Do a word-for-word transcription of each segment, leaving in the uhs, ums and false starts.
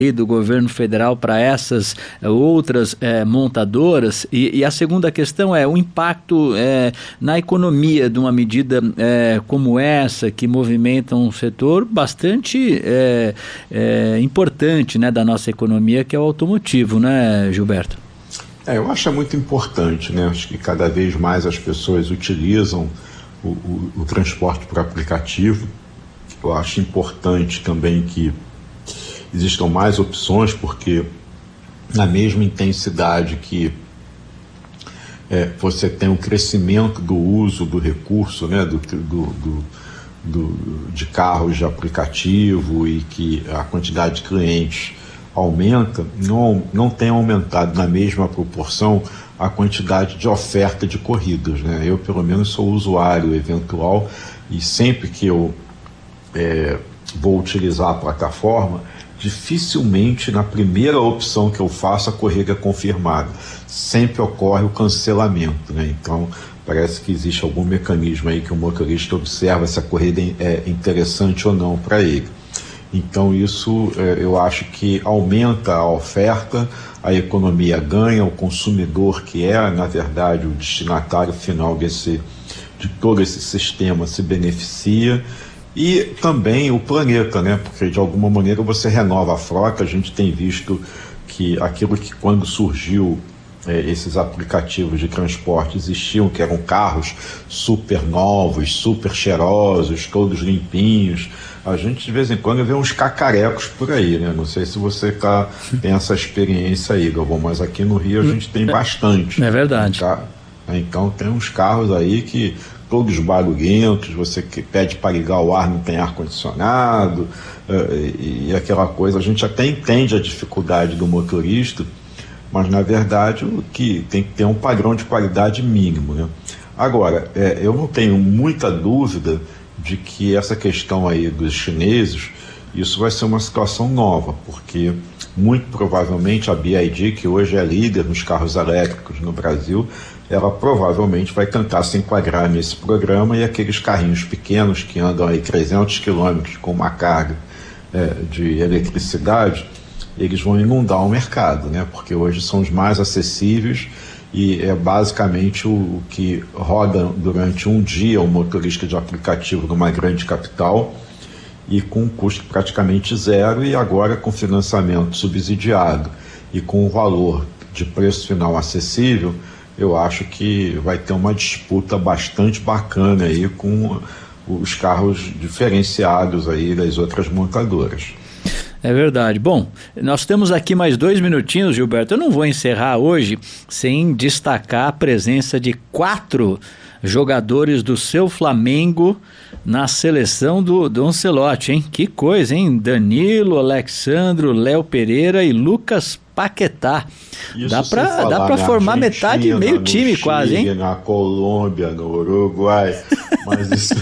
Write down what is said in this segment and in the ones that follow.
do governo federal para essas eh, outras eh, montadoras? E, e a segunda questão é o impacto eh, na economia de uma medida eh, como essa, que movimenta um setor bastante eh, eh, importante, né, da nossa economia, que é o automotivo, né, Gilberto? É, eu acho muito importante, né? Acho que cada vez mais as pessoas utilizam o, o, o transporte por aplicativo. Eu acho importante também que existam mais opções, porque na mesma intensidade que é, você tem um crescimento do uso do recurso, né, do, do, do, do, de carros de aplicativo, e que a quantidade de clientes aumenta, não, não tem aumentado na mesma proporção a quantidade de oferta de corridas, né? Eu, pelo menos, sou usuário eventual, e sempre que eu é, vou utilizar a plataforma, dificilmente na primeira opção que eu faço a corrida é confirmada. Sempre ocorre o cancelamento, né? Então parece que existe algum mecanismo aí que o motorista observa se a corrida é interessante ou não para ele. Então isso é, eu acho que aumenta a oferta, a economia ganha, o consumidor, que é na verdade o destinatário final desse, de todo esse sistema, se beneficia. E também o planeta, né? Porque de alguma maneira você renova a frota. A gente tem visto que aquilo que quando surgiu é, esses aplicativos de transporte existiam, que eram carros super novos, super cheirosos, todos limpinhos. A gente de vez em quando vê uns cacarecos por aí, né? Não sei se você tá, tem essa experiência aí, Galvão, mas aqui no Rio a gente tem bastante. É verdade. Tá? Então tem uns carros aí que todos barulhentos, você que pede para ligar o ar, não tem ar-condicionado, e, e aquela coisa. A gente até entende a dificuldade do motorista, mas na verdade o que tem que ter um padrão de qualidade mínimo, né? Agora, é, eu não tenho muita dúvida de que essa questão aí dos chineses, isso vai ser uma situação nova, porque muito provavelmente a B Y D, que hoje é líder nos carros elétricos no Brasil, ela provavelmente vai tentar se enquadrar nesse programa, e aqueles carrinhos pequenos que andam aí trezentos quilômetros com uma carga é, de eletricidade, eles vão inundar o mercado, né? Porque hoje são os mais acessíveis, e é basicamente o, o que roda durante um dia um motorista de aplicativo numa grande capital, e com um custo praticamente zero, e agora com financiamento subsidiado e com o valor de preço final acessível. Eu acho que vai ter uma disputa bastante bacana aí com os carros diferenciados aí das outras montadoras. É verdade. Bom, nós temos aqui mais dois minutinhos, Gilberto. Eu não vou encerrar hoje sem destacar a presença de quatro jogadores do seu Flamengo na seleção do, do Ancelotti, hein? Que coisa, hein? Danilo, Alexandro, Léo Pereira e Lucas Paquetá. Isso dá pra, dá pra formar metade, meio time Chile, quase, hein? Na Colômbia, no Uruguai, mas isso...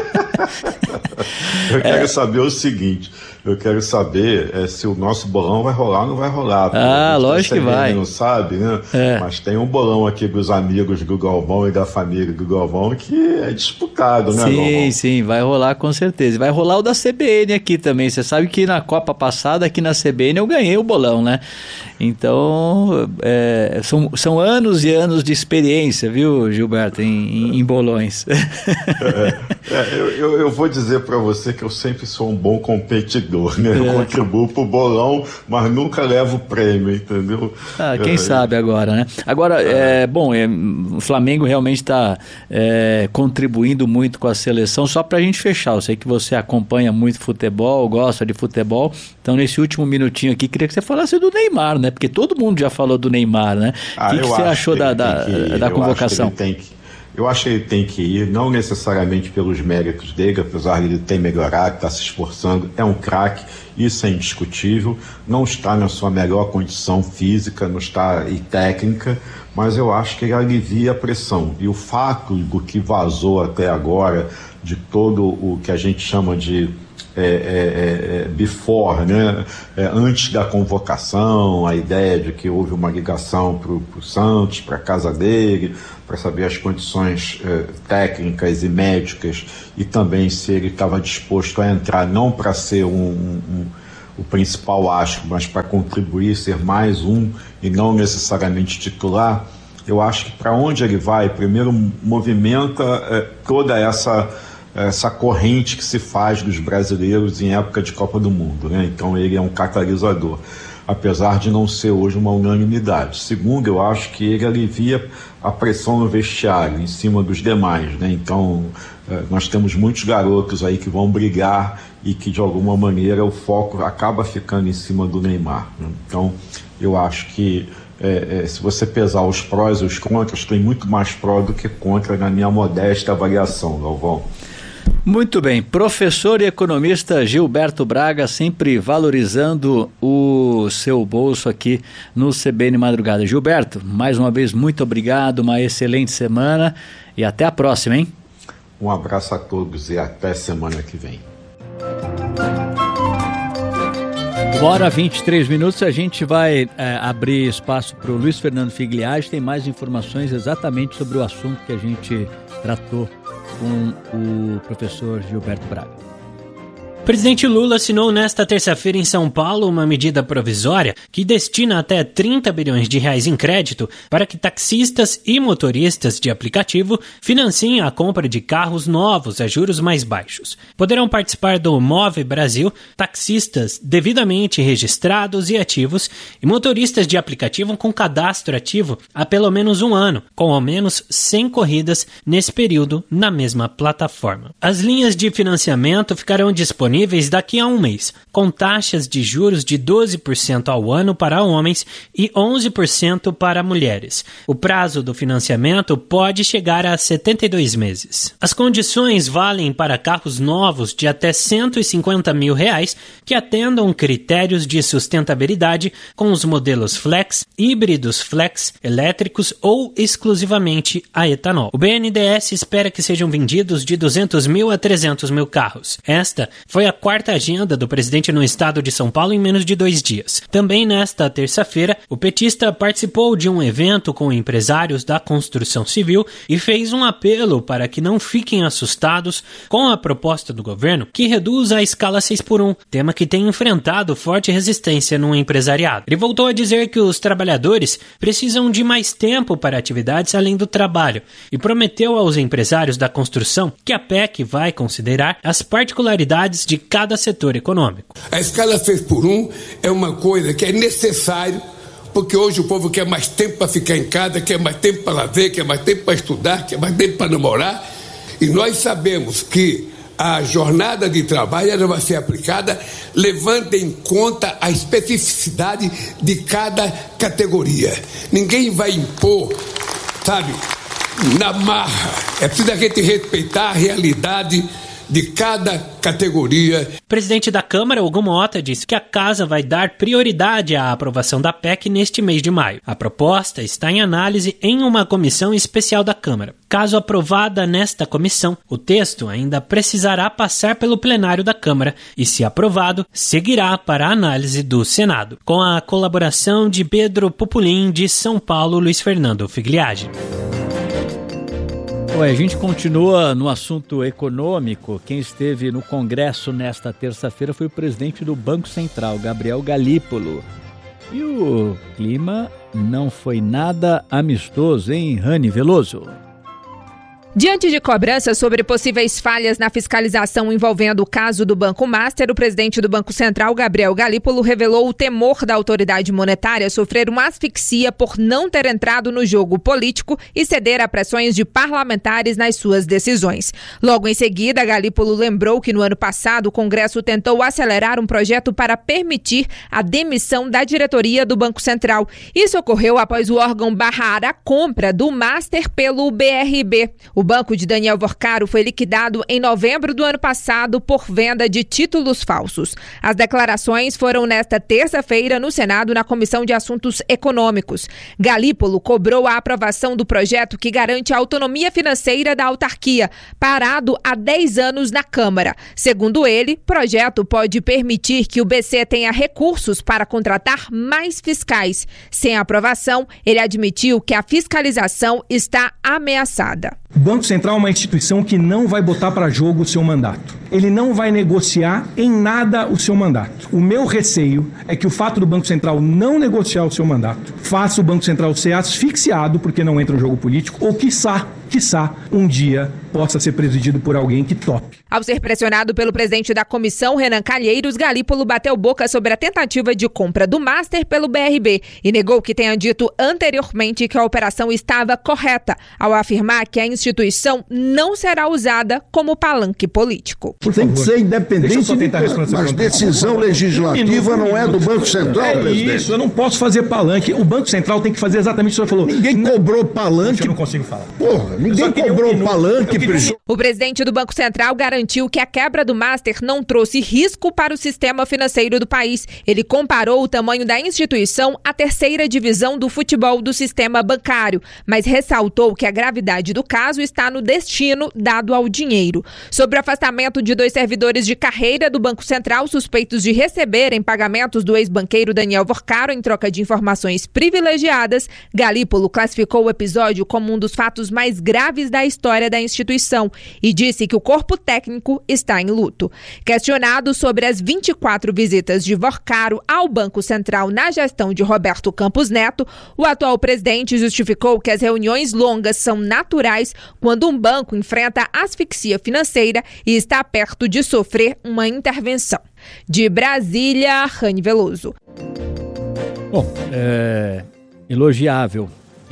Eu quero é. saber o seguinte, eu quero saber é, se o nosso bolão vai rolar ou não vai rolar. Ah, lógico que vai. Não sabe, né? É. Mas tem um bolão aqui dos amigos do Galvão e da família do Galvão que é disputado, né, sim, Galvão? Sim, sim, vai rolar com certeza. Vai rolar o da C B N aqui também. Você sabe que na Copa passada, aqui na C B N, eu ganhei o bolão, né? Então, é, são, são anos e anos de experiência, viu, Gilberto, em, em, em bolões. É, é, eu, eu, eu vou dizer para você que eu sempre sou um bom competidor, né? Eu é. contribuo pro bolão, mas nunca levo prêmio, entendeu? Ah, quem é, sabe agora, né? Agora, é. É, bom, é, o Flamengo realmente está é, contribuindo muito com a seleção. Só para a gente fechar, eu sei que você acompanha muito futebol, gosta de futebol, então nesse último minutinho aqui, queria que você falasse do Neymar, né? Porque todo mundo já falou do Neymar, né? Ah, o que, que você achou da, da, da convocação? Acho que ele tem que Eu acho que ele tem que ir, não necessariamente pelos méritos dele, apesar de ele ter melhorado, está se esforçando, é um craque, isso é indiscutível, não está na sua melhor condição física, não está e técnica, mas eu acho que ele alivia a pressão. E o fato do que vazou até agora, de todo o que a gente chama de É, é, é, before, né? É, antes da convocação, a ideia de que houve uma ligação para o Santos, para a casa dele, para saber as condições é, técnicas e médicas, e também se ele estava disposto a entrar, não para ser um, um, o principal astro, mas para contribuir, ser mais um e não necessariamente titular, eu acho que para onde ele vai, primeiro movimenta é, toda essa, essa corrente que se faz dos brasileiros em época de Copa do Mundo, né? Então ele é um catalisador, apesar de não ser hoje uma unanimidade. Segundo, eu acho que ele alivia a pressão no vestiário, em cima dos demais, né? Então, nós temos muitos garotos aí que vão brigar e que, de alguma maneira, o foco acaba ficando em cima do Neymar, né? Então, eu acho que, é, é, se você pesar os prós e os contras, tem muito mais pró do que contra, na minha modesta avaliação, Galvão. Muito bem, professor e economista Gilberto Braga, sempre valorizando o seu bolso aqui no C B N Madrugada. Gilberto, mais uma vez, muito obrigado, uma excelente semana e até a próxima, hein? Um abraço a todos e até semana que vem. Agora, vinte e três minutos, a gente vai é, abrir espaço para o Luiz Fernando Figliage, tem mais informações exatamente sobre o assunto que a gente tratou com o professor Gilberto Braga. O presidente Lula assinou nesta terça-feira em São Paulo uma medida provisória que destina até trinta bilhões de reais em crédito para que taxistas e motoristas de aplicativo financiem a compra de carros novos a juros mais baixos. Poderão participar do Move Brasil taxistas devidamente registrados e ativos e motoristas de aplicativo com cadastro ativo há pelo menos um ano, com ao menos cem corridas nesse período na mesma plataforma. As linhas de financiamento ficarão disponíveis daqui a um mês, com taxas de juros de doze por cento ao ano para homens e onze por cento para mulheres. O prazo do financiamento pode chegar a setenta e dois meses. As condições valem para carros novos de até cento e cinquenta mil reais que atendam critérios de sustentabilidade com os modelos Flex, híbridos Flex, elétricos ou exclusivamente a etanol. O B N D E S espera que sejam vendidos de duzentos mil a trezentos mil carros. Esta foi a quarta agenda do presidente no estado de São Paulo em menos de dois dias. Também nesta terça-feira, o petista participou de um evento com empresários da construção civil e fez um apelo para que não fiquem assustados com a proposta do governo que reduz a escala seis por um, tema que tem enfrentado forte resistência no empresariado. Ele voltou a dizer que os trabalhadores precisam de mais tempo para atividades além do trabalho e prometeu aos empresários da construção que a P E C vai considerar as particularidades de de cada setor econômico. A escala seis por um é uma coisa que é necessário, porque hoje o povo quer mais tempo para ficar em casa, quer mais tempo para lazer, quer mais tempo para estudar, quer mais tempo para namorar, e nós sabemos que a jornada de trabalho ela vai ser aplicada levando em conta a especificidade de cada categoria. Ninguém vai impor, sabe, na marra. É preciso a gente respeitar a realidade de cada categoria. O presidente da Câmara, Hugo Mota, disse que a casa vai dar prioridade à aprovação da P E C neste mês de maio. A proposta está em análise em uma comissão especial da Câmara. Caso aprovada nesta comissão, o texto ainda precisará passar pelo plenário da Câmara e, se aprovado, seguirá para a análise do Senado. Com a colaboração de Pedro Pupulim, de São Paulo, Luiz Fernando Figliage. Ué, a gente continua no assunto econômico. Quem esteve no Congresso nesta terça-feira foi o presidente do Banco Central, Gabriel Galípolo. E o clima não foi nada amistoso, hein, Rani Veloso? Diante de cobranças sobre possíveis falhas na fiscalização envolvendo o caso do Banco Master, o presidente do Banco Central, Gabriel Galípolo, revelou o temor da autoridade monetária sofrer uma asfixia por não ter entrado no jogo político e ceder a pressões de parlamentares nas suas decisões. Logo em seguida, Galípolo lembrou que no ano passado o Congresso tentou acelerar um projeto para permitir a demissão da diretoria do Banco Central. Isso ocorreu após o órgão barrar a compra do Master pelo B R B. O O banco de Daniel Vorcaro foi liquidado em novembro do ano passado por venda de títulos falsos. As declarações foram nesta terça-feira no Senado, na Comissão de Assuntos Econômicos. Galípolo cobrou a aprovação do projeto que garante a autonomia financeira da autarquia, parado há dez anos na Câmara. Segundo ele, o projeto pode permitir que o B C tenha recursos para contratar mais fiscais. Sem aprovação, ele admitiu que a fiscalização está ameaçada. O Banco Central é uma instituição que não vai botar para jogo o seu mandato. Ele não vai negociar em nada o seu mandato. O meu receio é que o fato do Banco Central não negociar o seu mandato faça o Banco Central ser asfixiado porque não entra no jogo político ou, quiçá, quiçá, um dia possa ser presidido por alguém que tope. Ao ser pressionado pelo presidente da comissão, Renan Calheiros, Galípolo bateu boca sobre a tentativa de compra do Master pelo B R B e negou que tenha dito anteriormente que a operação estava correta, ao afirmar que a instituição não será usada como palanque político. Tem que ser independente, de, mas decisão legislativa não é do Banco Central, é presidente. Isso, eu não posso fazer palanque. O Banco Central tem que fazer exatamente o que o senhor falou. Ninguém cobrou palanque. Eu não consigo falar. Porra, ninguém cobrou um palanque. Queria... O presidente do Banco Central garantiu que a quebra do Master não trouxe risco para o sistema financeiro do país. Ele comparou o tamanho da instituição à terceira divisão do futebol do sistema bancário, mas ressaltou que a gravidade do caso está no destino dado ao dinheiro. Sobre o afastamento de dois servidores de carreira do Banco Central suspeitos de receberem pagamentos do ex-banqueiro Daniel Vorcaro em troca de informações privilegiadas, Galípolo classificou o episódio como um dos fatos mais graves da história da instituição e disse que o corpo técnico está em luto. Questionado sobre as vinte e quatro visitas de Vorcaro ao Banco Central na gestão de Roberto Campos Neto, o atual presidente justificou que as reuniões longas são naturais quando um banco enfrenta asfixia financeira e está perto de sofrer uma intervenção. De Brasília, Rani Veloso. Bom, é elogiável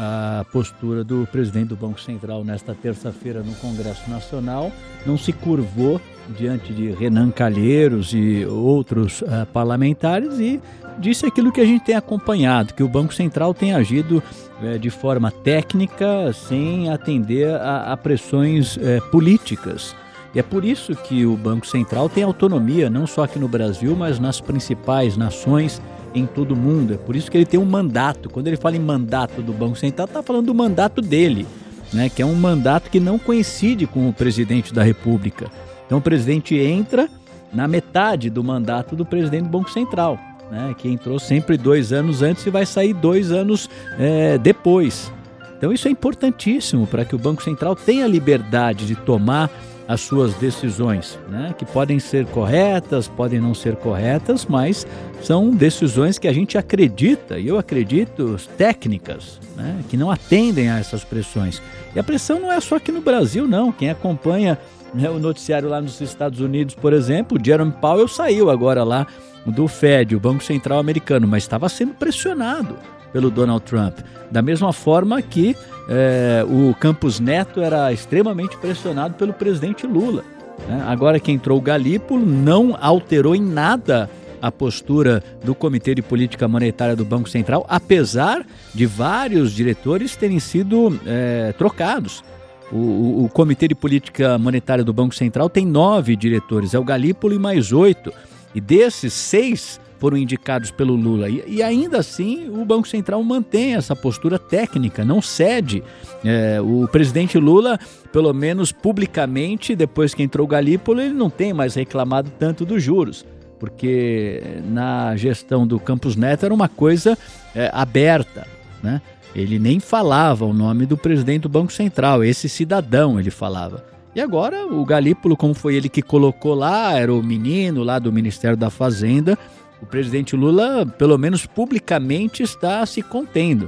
a postura do presidente do Banco Central nesta terça-feira no Congresso Nacional. Não se curvou diante de Renan Calheiros e outros uh, parlamentares e disse aquilo que a gente tem acompanhado, que o Banco Central tem agido uh, de forma técnica, sem atender a, a pressões uh, políticas. E é por isso que o Banco Central tem autonomia, não só aqui no Brasil, mas nas principais nações em todo o mundo. É por isso que ele tem um mandato. Quando ele fala em mandato do Banco Central, está falando do mandato dele, né, que é um mandato que não coincide com o presidente da República. Então o presidente entra na metade do mandato do presidente do Banco Central, né, que entrou sempre dois anos antes e vai sair dois anos é, depois. Então isso é importantíssimo para que o Banco Central tenha liberdade de tomar as suas decisões, né, que podem ser corretas, podem não ser corretas, mas são decisões que a gente acredita, e eu acredito, técnicas, né, que não atendem a essas pressões. E a pressão não é só aqui no Brasil, não. Quem acompanha, né, o noticiário lá nos Estados Unidos, por exemplo, o Jerome Powell saiu agora lá do Fed, o Banco Central americano, mas estava sendo pressionado pelo Donald Trump. Da mesma forma que é, o Campos Neto era extremamente pressionado pelo presidente Lula, né? Agora que entrou o Galípolo, não alterou em nada a postura do Comitê de Política Monetária do Banco Central, apesar de vários diretores terem sido é, trocados. O, o, o Comitê de Política Monetária do Banco Central tem nove diretores, é o Galípolo e mais oito, e desses seis foram indicados pelo Lula. E, e ainda assim o Banco Central mantém essa postura técnica, não cede. É, o presidente Lula, pelo menos publicamente, depois que entrou o Galípolo, ele não tem mais reclamado tanto dos juros, porque na gestão do Campos Neto era uma coisa é, aberta, né? Ele nem falava o nome do presidente do Banco Central, esse cidadão ele falava. E agora o Galípolo, como foi ele que colocou lá, era o menino lá do Ministério da Fazenda, o presidente Lula, pelo menos publicamente, está se contendo,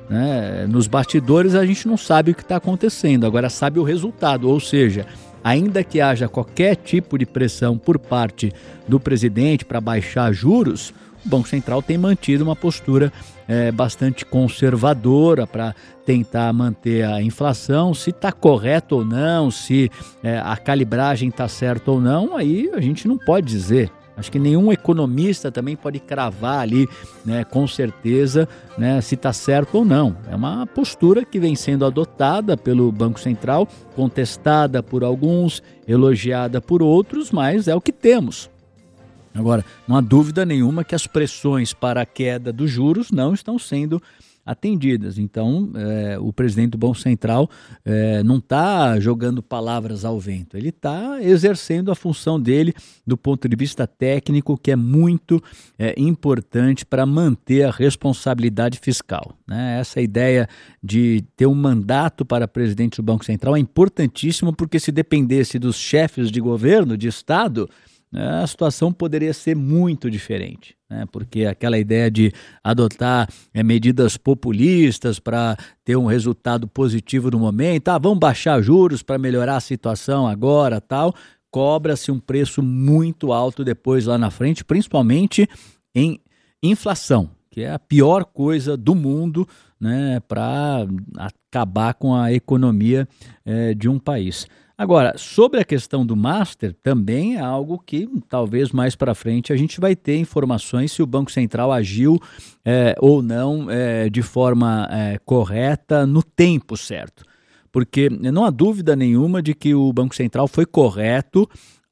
né? Nos bastidores a gente não sabe o que está acontecendo, agora sabe o resultado, ou seja, ainda que haja qualquer tipo de pressão por parte do presidente para baixar juros, o Banco Central tem mantido uma postura é, bastante conservadora para tentar manter a inflação. Se está correto ou não, se é, a calibragem está certa ou não, aí a gente não pode dizer. Acho que nenhum economista também pode cravar ali, né, com certeza, né, se está certo ou não. É uma postura que vem sendo adotada pelo Banco Central, contestada por alguns, elogiada por outros, mas é o que temos. Agora, não há dúvida nenhuma que as pressões para a queda dos juros não estão sendo atendidas. Então, é, o presidente do Banco Central é, não está jogando palavras ao vento, ele está exercendo a função dele do ponto de vista técnico, que é muito é, importante para manter a responsabilidade fiscal, né? Essa ideia de ter um mandato para presidente do Banco Central é importantíssimo, porque se dependesse dos chefes de governo, de Estado, a situação poderia ser muito diferente, né? Porque aquela ideia de adotar é, medidas populistas para ter um resultado positivo no momento, ah, vamos baixar juros para melhorar a situação agora, tal, cobra-se um preço muito alto depois lá na frente, principalmente em inflação, que é a pior coisa do mundo, né, para acabar com a economia é, de um país. Agora, sobre a questão do Master, também é algo que talvez mais para frente a gente vai ter informações se o Banco Central agiu é, ou não é, de forma é, correta no tempo certo. Porque não há dúvida nenhuma de que o Banco Central foi correto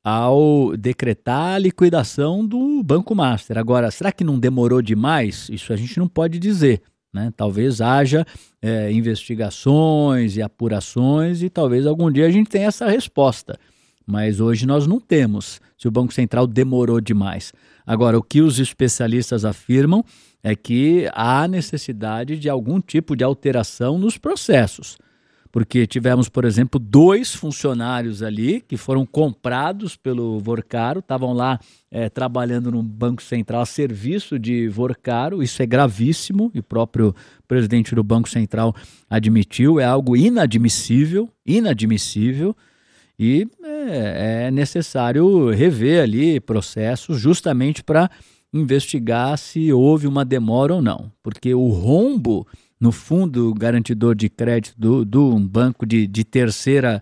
ao decretar a liquidação do Banco Master. Agora, será que não demorou demais? Isso a gente não pode dizer, né? Talvez haja é, investigações e apurações e talvez algum dia a gente tenha essa resposta, mas hoje nós não temos se o Banco Central demorou demais. Agora, o que os especialistas afirmam é que há necessidade de algum tipo de alteração nos processos, porque tivemos, por exemplo, dois funcionários ali que foram comprados pelo Vorcaro, estavam lá é, trabalhando no Banco Central a serviço de Vorcaro. Isso é gravíssimo e o próprio presidente do Banco Central admitiu, é algo inadmissível, inadmissível, e é, é necessário rever ali processos justamente para investigar se houve uma demora ou não, porque o rombo no fundo garantidor de crédito do, do um banco de, de terceira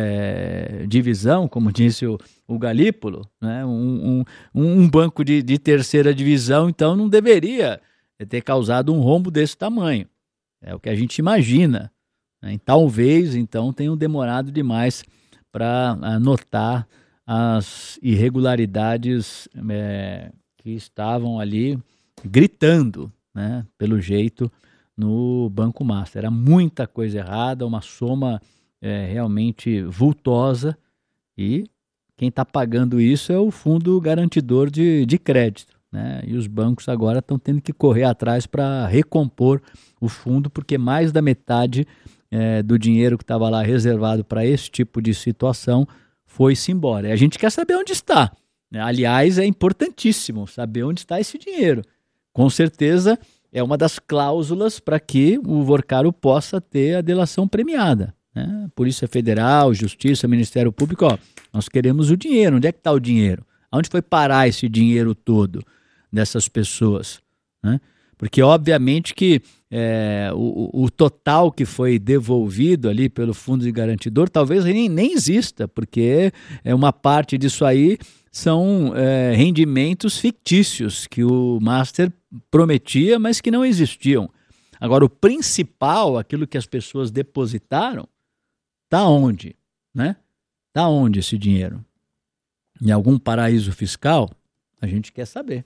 é, divisão, como disse o, o Galípolo, né? um, um, um banco de, de terceira divisão, então não deveria ter causado um rombo desse tamanho. É o que a gente imagina, né? E talvez, então, tenham demorado demais para anotar as irregularidades é, que estavam ali gritando, né? Pelo jeito, no Banco Master. Era muita coisa errada, uma soma é, realmente vultosa, e quem está pagando isso é o fundo garantidor de, de crédito, né? E os bancos agora estão tendo que correr atrás para recompor o fundo, porque mais da metade é, do dinheiro que estava lá reservado para esse tipo de situação foi-se embora. E a gente quer saber onde está, né? Aliás, é importantíssimo saber onde está esse dinheiro. Com certeza é uma das cláusulas para que o Vorcaro possa ter a delação premiada, né? Polícia Federal, Justiça, Ministério Público, ó, nós queremos o dinheiro. Onde é que está o dinheiro? Aonde foi parar esse dinheiro todo dessas pessoas, né? Porque obviamente que é, o, o total que foi devolvido ali pelo fundo de garantidor talvez nem, nem exista, porque é uma parte disso aí são é, rendimentos fictícios que o Master prometia, mas que não existiam. Agora, o principal, aquilo que as pessoas depositaram, está onde, né? Está onde esse dinheiro? Em algum paraíso fiscal? A gente quer saber.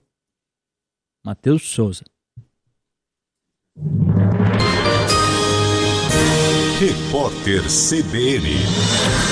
Matheus Souza. Repórter C B N.